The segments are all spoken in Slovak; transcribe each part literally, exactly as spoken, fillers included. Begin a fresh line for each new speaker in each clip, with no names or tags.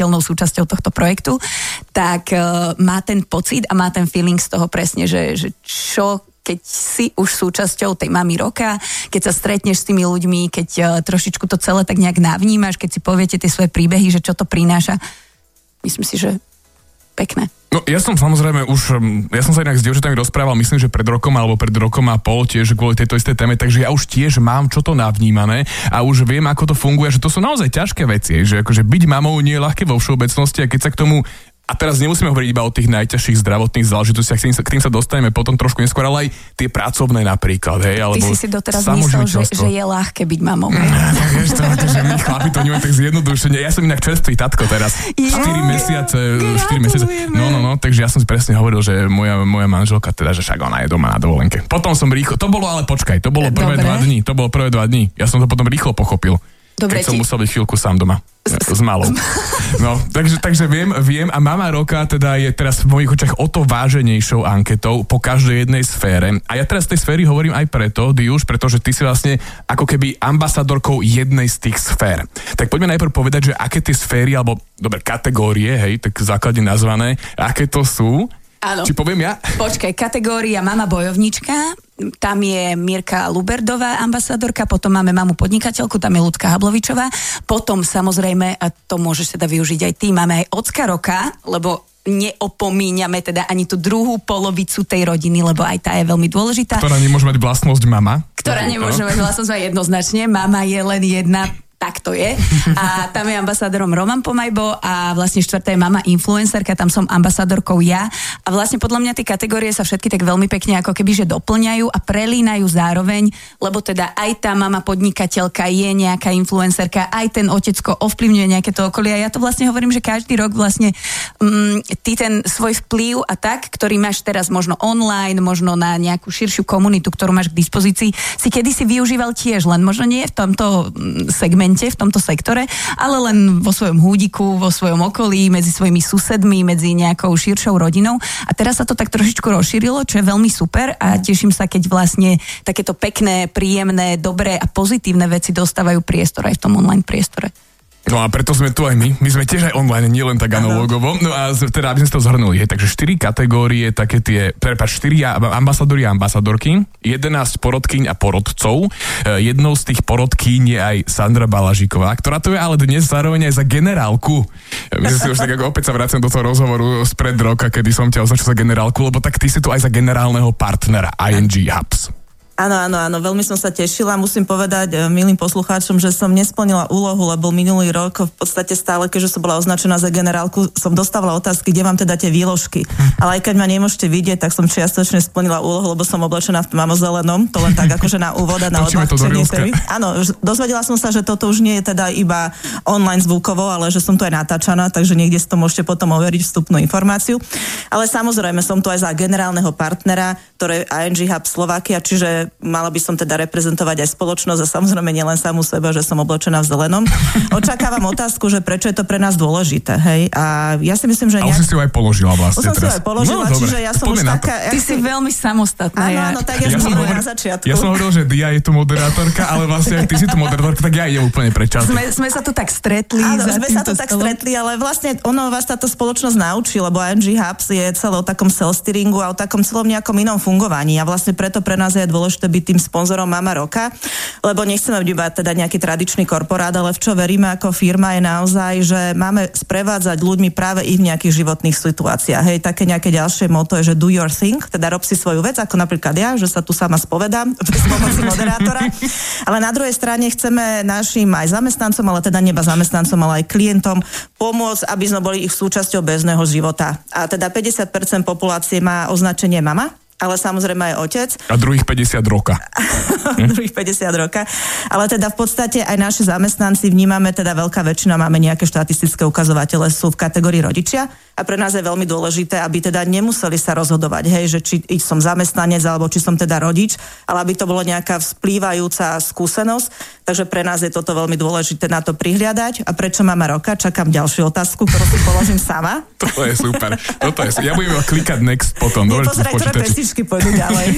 nezanedbateľnou súčasťou tohto projektu, tak uh, má ten pocit a má ten feeling z toho presne, že, že čo keď si už súčasťou tej Mami roka, keď sa stretneš s tými ľuďmi, keď uh, trošičku to celé tak nejak navnímaš, keď si poviete tie svoje príbehy, že čo to prináša. Myslím si, že pekné.
No ja som samozrejme už, ja som sa inak s dievčatami rozprával, myslím, že pred rokom alebo pred rokom a pol tiež kvôli tejto istej téme, takže ja už tiež mám čo to navnímané a už viem, ako to funguje, že to sú naozaj ťažké veci, že akože byť mamou nie je ľahké vo všeobecnosti a keď sa k tomu a teraz nemusíme hovoriť iba o tých najťažších zdravotných záležitostiach, k tým, k tým sa dostaneme potom trošku neskôr, ale aj tie pracovné napríklad, hej, alebo
ty si si doteraz myslel, že, že je ľahké byť mamou.
No, tak vieš, to, že my chlapi to nemáme tak zjednodušene. Ja som inak čerstvý tatko teraz. štyri mesiace, štyri mesiace. No, no, no, takže ja som si presne hovoril, že moja, moja manželka teda, že však ona je doma na dovolenke. Potom som rýchlo, to bolo ale počkaj, to bolo prvé Dobre. dva dní, to bolo prvé dva dní. Ja som to potom rýchlo pochopil.
Dobre,
keď som musel byť chvíľku sám doma. S malou. No, takže, takže viem, viem a Mama roka teda je teraz v mojich očiach o to váženejšou anketou po každej jednej sfére. A ja teraz z tej sféry hovorím aj preto, Diuš, pretože ty si vlastne ako keby ambasadorkou jednej z tých sfér. Tak poďme najprv povedať, že aké tie sféry, alebo dobre, kategórie, hej, tak základne nazvané, aké to sú.
Áno.
Či poviem ja?
Počkaj, kategória Mama bojovnička, tam je Mirka Luberdová ambasadorka, potom máme Mamu podnikateľku, tam je Ľudka Hablovičová, potom samozrejme, a to môžeš teda využiť aj ty, máme aj Ocka roka, lebo neopomíňame teda ani tú druhú polovicu tej rodiny, lebo aj tá je veľmi dôležitá.
Ktorá nemôže mať vlastnosť mama.
Ktorá nemôže mať vlastnosť jednoznačne, mama je len jedna. Tak to je. A tam je ambasádorom Roman Pomajbo a vlastne štvrtá je Mama influencerka, tam som ambasádorkou ja. A vlastne podľa mňa tie kategórie sa všetky tak veľmi pekne ako keby, že doplňajú a prelínajú zároveň, lebo teda aj tá mama podnikateľka je nejaká influencerka, aj ten otecko ovplyvňuje nejaké to okolie. A ja to vlastne hovorím, že každý rok vlastne um, ty ten svoj vplyv a tak, ktorý máš teraz možno online, možno na nejakú širšiu komunitu, ktorú máš k dispozícii, si kedysi využíval tiež, len možno nie v tomto segmente, v tomto sektore, ale len vo svojom húdiku, vo svojom okolí, medzi svojimi susedmi, medzi nejakou širšou rodinou. A teraz sa to tak trošičku rozšírilo, čo je veľmi super a teším sa, keď vlastne takéto pekné, príjemné, dobré a pozitívne veci dostávajú priestor aj v tom online priestore.
No a preto sme tu aj my. My sme tiež aj online, nie len tak analogovo. No a teda, aby sme to zhrnuli, hej, takže štyri kategórie, také tie, prepáč, štyri ambasadori a ambasadorky, jedenásť porodkyň a porodcov. Jednou z tých porodkyň je aj Sandra Balažíková, ktorá to je ale dnes zároveň aj za generálku. Myslím si už tak, ako opäť sa vraciam do toho rozhovoru spred roka, kedy som ťa označil za generálku, lebo tak ty si tu aj za generálneho partnera í en gé Hubs.
Áno, áno, áno, veľmi som sa tešila. Musím povedať milým poslucháčom, že som nesplnila úlohu, lebo minulý rok v podstate stále, keďže som bola označená za generálku, som dostávala otázky, kde mám teda tie výložky. Ale aj keď ma nemôžete vidieť, tak som čiastočne splnila úlohu, lebo som oblečená v tmavozelenom, to len tak akože na úvod a na odľahčenie témy. Áno, dozvedela som sa, že toto už nie je teda iba online zvukovo, ale že som tu aj natáčaná, takže niekde si to môžete potom overiť vstupnú informáciu. Ale samozrejme som tu aj za generálneho partnera, ktoré je í en gé Hub Slovakia, čiže mala by som teda reprezentovať aj spoločnosť a samozrejme nielen samú seba, že som oblečená v zelenom. Očakávam otázku, že prečo je to pre nás dôležité, hej? A ja si myslím, že nejak...
A už si si ju aj položila vlastne
už som
teraz.
si ju aj položila, no, čiže ja som už taká...
Ty si veľmi samostatná.
Áno, áno, tak ja, ja som hovoril na začiatku.
Ja som hovoril, že Dia je tu moderátorka, ale vlastne aj ty si tu moderátorka, tak ja idem úplne prečas.
Sme, sme sa tu tak stretli.
Áno, sme sa tu tak stretli, ale vlastne ono vás táto spoločnosť naučí, lebo í en gé Hubs je celé o takom self-steeringu a o takom celom nejakom inom fungovaní a vlastne preto pre nás je dôležité byť tým sponzorom Mama roka, lebo nechceme byť iba teda nejaký tradičný korporát, ale v čo veríme ako firma je naozaj, že máme sprevádzať ľuďmi práve ich v nejakých životných situáciách. Hej, také nejaké ďalšie motto je, že do your thing, teda rob si svoju vec, ako napríklad ja, že sa tu sama spovedám bez pomoci moderátora. Ale na druhej strane chceme našim aj zamestnancom, ale teda neba zamestnancom, ale aj klientom pomôcť, aby sme boli ich súčasťou bežného života. A teda päťdesiat percent populácie má označenie mama, ale samozrejme aj otec.
A druhých päťdesiat roka.
druhých päťdesiat roka. Ale teda v podstate aj naši zamestnanci vnímame, teda veľká väčšina máme nejaké štatistické ukazovatele, sú v kategórii rodičia a pre nás je veľmi dôležité, aby teda nemuseli sa rozhodovať, hej, že či som zamestnanec alebo či som teda rodič, ale aby to bolo nejaká vzplývajúca skúsenosť. Takže pre nás je toto veľmi dôležité na to prihliadať. A prečo Mama roka? Čakám ďalšiu otázku, ktorú si položím sama.
Toto je super. Toto je, ja budem klikať next potom.
Nepozeraj, ktoré pesničky pôjdu ďalej.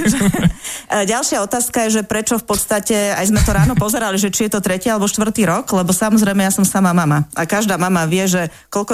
Ďalšia otázka je, že prečo v podstate, aj sme to ráno pozerali, že či je to tretí alebo štvrtý rok, lebo samozrejme ja som sama mama. A každá mama vie, že koľko